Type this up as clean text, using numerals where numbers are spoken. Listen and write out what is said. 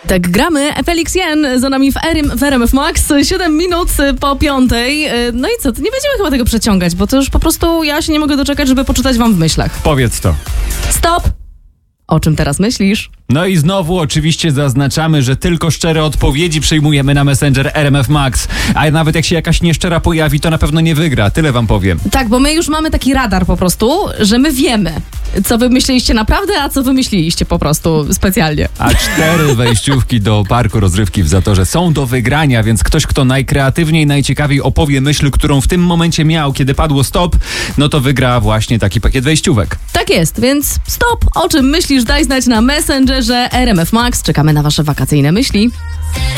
Tak gramy. Felix Jen za nami w RMF Max. 7 minut po 5. No i co? Nie będziemy chyba tego przeciągać, bo to już po prostu ja się nie mogę doczekać, żeby poczytać wam w myślach. Powiedz to. Stop! O czym teraz myślisz? No i znowu oczywiście zaznaczamy, że tylko szczere odpowiedzi przyjmujemy na Messenger RMF Max. A nawet jak się jakaś nieszczera pojawi, to na pewno nie wygra. Tyle wam powiem. Tak, bo my już mamy taki radar po prostu, że my wiemy, co wy myśleliście naprawdę, a co wymyśliliście po prostu specjalnie. A 4 wejściówki do parku rozrywki w Zatorze są do wygrania, więc ktoś, kto najkreatywniej, najciekawiej opowie myśl, którą w tym momencie miał, kiedy padło stop, no to wygra właśnie taki pakiet wejściówek. Tak jest, więc stop! O czym myślisz? Daj znać na Messengerze RMF Max. Czekamy na wasze wakacyjne myśli.